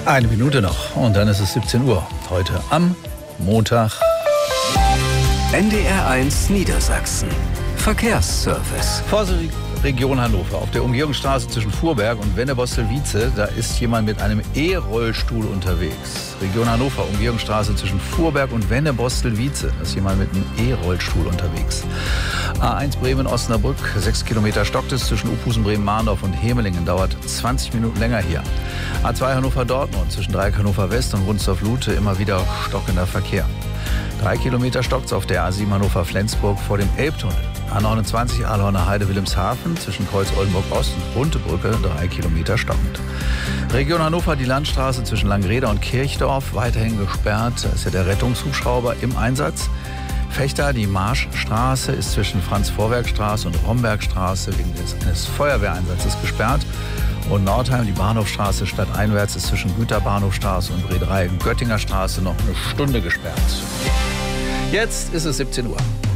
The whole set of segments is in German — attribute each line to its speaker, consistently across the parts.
Speaker 1: Eine Minute noch und dann ist es 17 Uhr. Heute am Montag.
Speaker 2: NDR1 Niedersachsen. Verkehrsservice.
Speaker 1: Region Hannover. Auf der Umgehungsstraße zwischen Fuhrberg und Wennebostel-Wietze, da ist jemand mit einem E-Rollstuhl unterwegs. Region Hannover, Umgehungsstraße zwischen Fuhrberg und Wennebostel-Wietze. Da ist jemand mit einem E-Rollstuhl unterwegs. A1 Bremen-Osnabrück, 6 Kilometer stockt es zwischen Uphusen, Bremen-Mahndorf und Hemelingen. Dauert 20 Minuten länger hier. A2 Hannover-Dortmund zwischen Dreieck Hannover-West und Wunsdorf-Lute immer wieder stockender Verkehr. 3 Kilometer stockt es auf der A7 Hannover-Flensburg vor dem Elbtunnel. A29 Ahlhorner Heide Wilhelmshaven zwischen Kreuz Oldenburg-Ost und Runtebrücke 3 Kilometer stockend. Region Hannover, die Landstraße zwischen Langreda und Kirchdorf weiterhin gesperrt. Da ist ja der Rettungshubschrauber im Einsatz. Fechter, die Marschstraße ist zwischen Franz-Vorwerk-Straße und Rombergstraße wegen eines Feuerwehreinsatzes gesperrt. Und Nordheim, die Bahnhofstraße stadteinwärts ist zwischen Güterbahnhofstraße und Reederei Göttinger Straße noch eine Stunde gesperrt. Jetzt ist es 17 Uhr.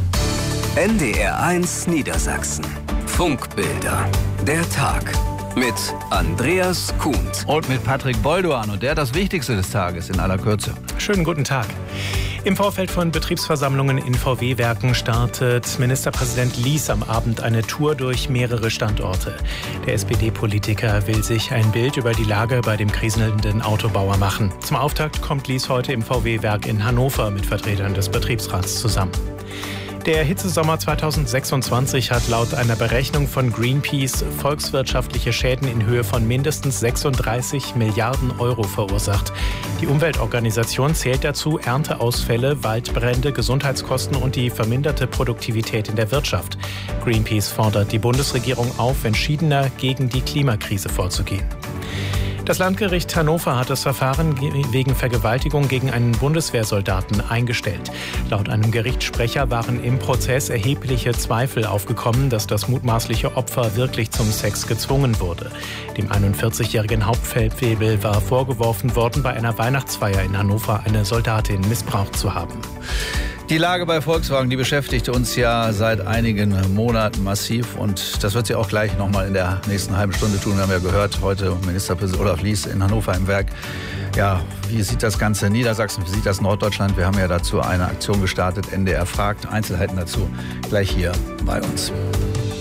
Speaker 2: NDR1 Niedersachsen. Funkbilder. Der Tag. Mit Andreas Kuhnt.
Speaker 1: Und mit Patrick Bolduan. Und der hat das Wichtigste des Tages in aller Kürze.
Speaker 3: Schönen guten Tag. Im Vorfeld von Betriebsversammlungen in VW-Werken startet Ministerpräsident Lies am Abend eine Tour durch mehrere Standorte. Der SPD-Politiker will sich ein Bild über die Lage bei dem kriselnden Autobauer machen. Zum Auftakt kommt Lies heute im VW-Werk in Hannover mit Vertretern des Betriebsrats zusammen. Der Hitzesommer 2026 hat laut einer Berechnung von Greenpeace volkswirtschaftliche Schäden in Höhe von mindestens 36 Milliarden Euro verursacht. Die Umweltorganisation zählt dazu Ernteausfälle, Waldbrände, Gesundheitskosten und die verminderte Produktivität in der Wirtschaft. Greenpeace fordert die Bundesregierung auf, entschiedener gegen die Klimakrise vorzugehen. Das Landgericht Hannover hat das Verfahren wegen Vergewaltigung gegen einen Bundeswehrsoldaten eingestellt. Laut einem Gerichtssprecher waren im Prozess erhebliche Zweifel aufgekommen, dass das mutmaßliche Opfer wirklich zum Sex gezwungen wurde. Dem 41-jährigen Hauptfeldwebel war vorgeworfen worden, bei einer Weihnachtsfeier in Hannover eine Soldatin missbraucht zu haben.
Speaker 1: Die Lage bei Volkswagen, die beschäftigt uns ja seit einigen Monaten massiv und das wird sie auch gleich nochmal in der nächsten halben Stunde tun. Wir haben ja gehört, heute Ministerpräsident Olaf Lies in Hannover im Werk. Ja, wie sieht das Ganze in Niedersachsen, wie sieht das Norddeutschland? Wir haben ja dazu eine Aktion gestartet, NDR fragt. Einzelheiten dazu gleich hier bei uns.